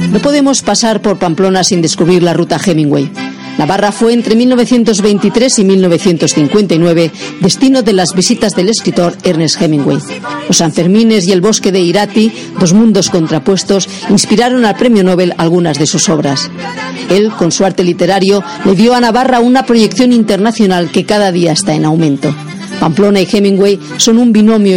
No podemos pasar por Pamplona sin descubrir la ruta Hemingway. Navarra fue entre 1923 y 1959 destino de las visitas del escritor Ernest Hemingway. Los Sanfermines y el bosque de Irati, dos mundos contrapuestos, inspiraron al premio Nobel algunas de sus obras. Él, con su arte literario, le dio a Navarra una proyección internacional que cada día está en aumento. Pamplona y Hemingway son un binomio